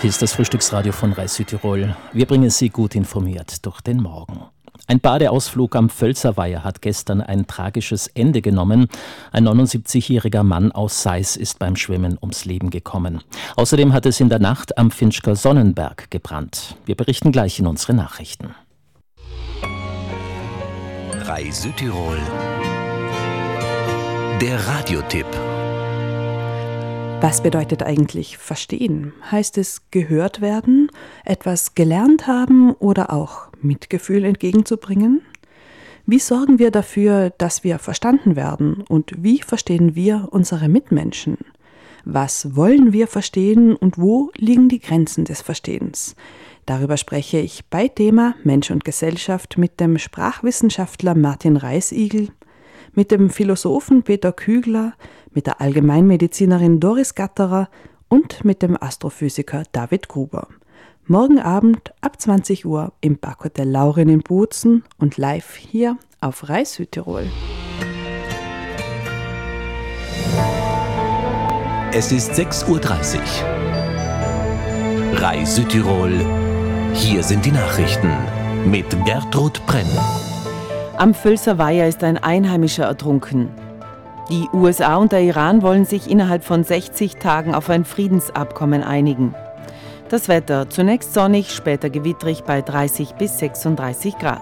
Hier ist das Frühstücksradio von Rai Südtirol. Wir bringen Sie gut informiert durch den Morgen. Ein Badeausflug am Völserweiher hat gestern ein tragisches Ende genommen. Ein 79-jähriger Mann aus Seis ist beim Schwimmen ums Leben gekommen. Außerdem hat es in der Nacht am Finchker Sonnenberg gebrannt. Wir berichten gleich in unseren Nachrichten. Rai Südtirol. Der Radiotipp. Was bedeutet eigentlich verstehen? Heißt es gehört werden, etwas gelernt haben oder auch Mitgefühl entgegenzubringen? Wie sorgen wir dafür, dass wir verstanden werden und wie verstehen wir unsere Mitmenschen? Was wollen wir verstehen und wo liegen die Grenzen des Verstehens? Darüber spreche ich bei Thema Mensch und Gesellschaft mit dem Sprachwissenschaftler Martin Reisigel, mit dem Philosophen Peter Kügler, mit der Allgemeinmedizinerin Doris Gatterer und mit dem Astrophysiker David Gruber. Morgen Abend ab 20 Uhr im Parkhotel Laurin in Bozen und live hier auf Rai Südtirol. Es ist 6:30 Uhr. Rai Südtirol. Hier sind die Nachrichten mit Gertrud Brenn. Am Völserweiher ist ein Einheimischer ertrunken. Die USA und der Iran wollen sich innerhalb von 60 Tagen auf ein Friedensabkommen einigen. Das Wetter zunächst sonnig, später gewittrig bei 30 bis 36 Grad.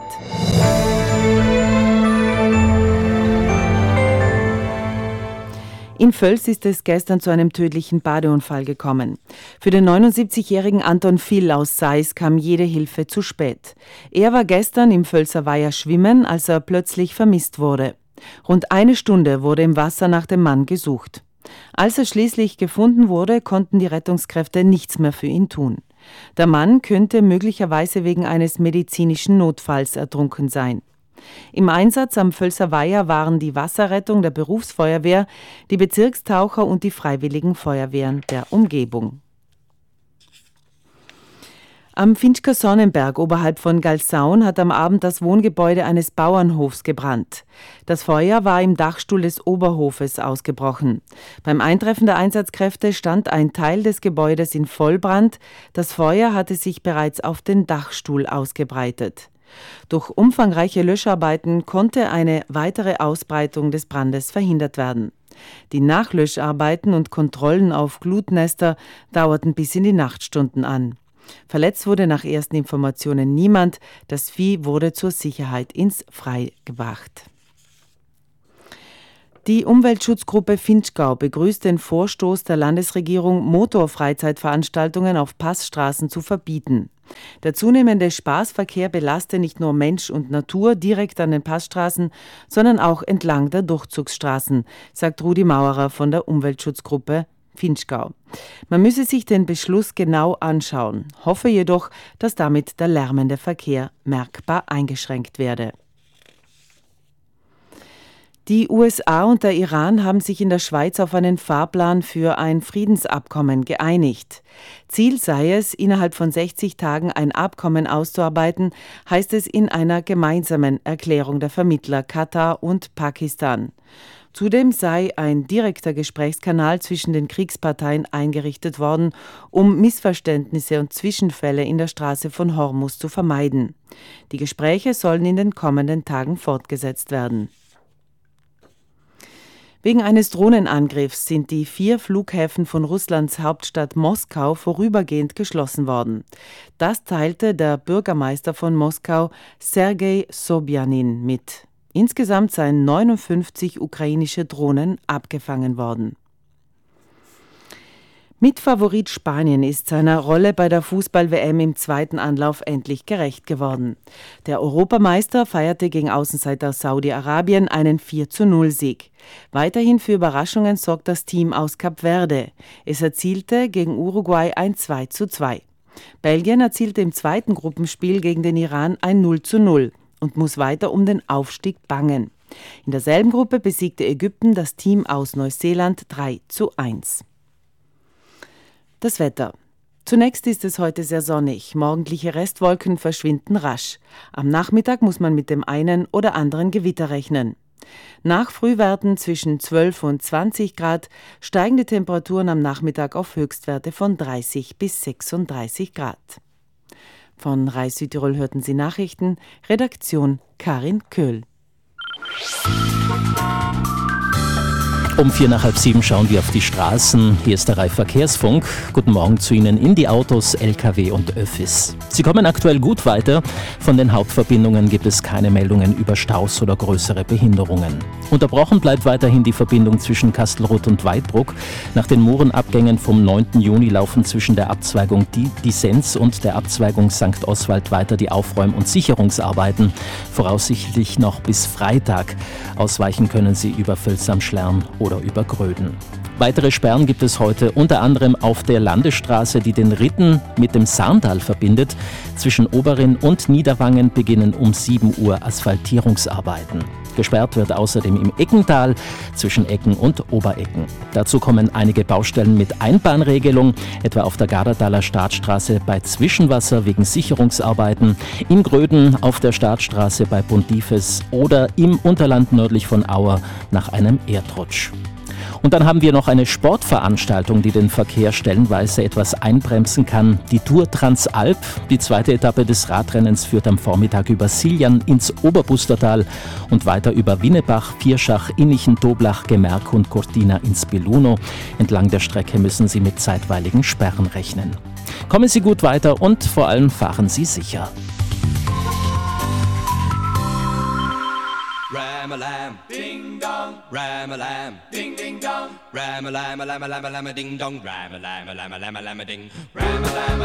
In Völs ist es gestern zu einem tödlichen Badeunfall gekommen. Für den 79-jährigen Anton Vill aus Seis kam jede Hilfe zu spät. Er war gestern im Völserweiher schwimmen, als er plötzlich vermisst wurde. Rund eine Stunde wurde im Wasser nach dem Mann gesucht. Als er schließlich gefunden wurde, konnten die Rettungskräfte nichts mehr für ihn tun. Der Mann könnte möglicherweise wegen eines medizinischen Notfalls ertrunken sein. Im Einsatz am Völserweiher waren die Wasserrettung der Berufsfeuerwehr, die Bezirkstaucher und die Freiwilligen Feuerwehren der Umgebung. Am Finchker Sonnenberg oberhalb von Galsaun hat am Abend das Wohngebäude eines Bauernhofs gebrannt. Das Feuer war im Dachstuhl des Oberhofes ausgebrochen. Beim Eintreffen der Einsatzkräfte stand ein Teil des Gebäudes in Vollbrand. Das Feuer hatte sich bereits auf den Dachstuhl ausgebreitet. Durch umfangreiche Löscharbeiten konnte eine weitere Ausbreitung des Brandes verhindert werden. Die Nachlöscharbeiten und Kontrollen auf Glutnester dauerten bis in die Nachtstunden an. Verletzt wurde nach ersten Informationen niemand. Das Vieh wurde zur Sicherheit ins Freie gebracht. Die Umweltschutzgruppe Finchgau begrüßt den Vorstoß der Landesregierung, Motorfreizeitveranstaltungen auf Passstraßen zu verbieten. Der zunehmende Spaßverkehr belaste nicht nur Mensch und Natur direkt an den Passstraßen, sondern auch entlang der Durchzugsstraßen, sagt Rudi Maurer von der Umweltschutzgruppe Finchgau. Man müsse sich den Beschluss genau anschauen, hoffe jedoch, dass damit der lärmende Verkehr merkbar eingeschränkt werde. Die USA und der Iran haben sich in der Schweiz auf einen Fahrplan für ein Friedensabkommen geeinigt. Ziel sei es, innerhalb von 60 Tagen ein Abkommen auszuarbeiten, heißt es in einer gemeinsamen Erklärung der Vermittler Katar und Pakistan. Zudem sei ein direkter Gesprächskanal zwischen den Kriegsparteien eingerichtet worden, um Missverständnisse und Zwischenfälle in der Straße von Hormuz zu vermeiden. Die Gespräche sollen in den kommenden Tagen fortgesetzt werden. Wegen eines Drohnenangriffs sind die 4 Flughäfen von Russlands Hauptstadt Moskau vorübergehend geschlossen worden. Das teilte der Bürgermeister von Moskau, Sergei Sobjanin, mit. Insgesamt seien 59 ukrainische Drohnen abgefangen worden. Mitfavorit Spanien ist seiner Rolle bei der Fußball-WM im zweiten Anlauf endlich gerecht geworden. Der Europameister feierte gegen Außenseiter Saudi-Arabien einen 4:0-Sieg. Weiterhin für Überraschungen sorgt das Team aus Kap Verde. Es erzielte gegen Uruguay ein 2:2. Belgien erzielte im zweiten Gruppenspiel gegen den Iran ein 0:0 und muss weiter um den Aufstieg bangen. In derselben Gruppe besiegte Ägypten das Team aus Neuseeland 3:1. Das Wetter. Zunächst ist es heute sehr sonnig. Morgendliche Restwolken verschwinden rasch. Am Nachmittag muss man mit dem einen oder anderen Gewitter rechnen. Nach Frühwerten zwischen 12 und 20 Grad, steigende Temperaturen am Nachmittag auf Höchstwerte von 30 bis 36 Grad. Von Rais Südtirol hörten Sie Nachrichten, Redaktion Karin Köhl. Um 6:45 schauen wir auf die Straßen. Hier ist der Rai Verkehrsfunk. Guten Morgen zu Ihnen in die Autos, Lkw und Öffis. Sie kommen aktuell gut weiter. Von den Hauptverbindungen gibt es keine Meldungen über Staus oder größere Behinderungen. Unterbrochen bleibt weiterhin die Verbindung zwischen Kastelruth und Weidbruck. Nach den Murenabgängen vom 9. Juni laufen zwischen der Abzweigung Disenz und der Abzweigung St. Oswald weiter die Aufräum- und Sicherungsarbeiten. Voraussichtlich noch bis Freitag. Ausweichen können Sie über Völs am Schlern oder über Gröden. Weitere Sperren gibt es heute unter anderem auf der Landesstraße, die den Ritten mit dem Sarntal verbindet. Zwischen Oberrinn und Niederwangen beginnen um 7 Uhr Asphaltierungsarbeiten. Gesperrt wird außerdem im Eckental zwischen Ecken und Oberecken. Dazu kommen einige Baustellen mit Einbahnregelung, etwa auf der Garderdaler Startstraße bei Zwischenwasser wegen Sicherungsarbeiten, in Gröden auf der Startstraße bei Bundifes oder im Unterland nördlich von Auer nach einem Erdrutsch. Und dann haben wir noch eine Sportveranstaltung, die den Verkehr stellenweise etwas einbremsen kann. Die Tour Transalp, die zweite Etappe des Radrennens, führt am Vormittag über Siljan ins Oberbustertal und weiter über Winnebach, Vierschach, Innichen, Doblach, Gemerk und Cortina ins Belluno. Entlang der Strecke müssen Sie mit zeitweiligen Sperren rechnen. Kommen Sie gut weiter und vor allem fahren Sie sicher. Ram-a-lam, ding-dong, ram-a-lam, ding-ding-dong, ram-a-lam-a-lam-a-lam-a-lam-a-ding-dong, ram-a-lam-a-lam-a-lam-a-lam-a-ding, ram-a-lam.